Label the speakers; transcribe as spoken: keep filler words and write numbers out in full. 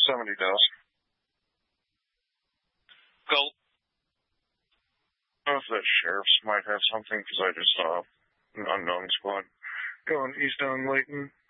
Speaker 1: seventy does.
Speaker 2: Colt.
Speaker 1: I don't know if the sheriffs might have something, because I just saw an unknown squad going east on Layton.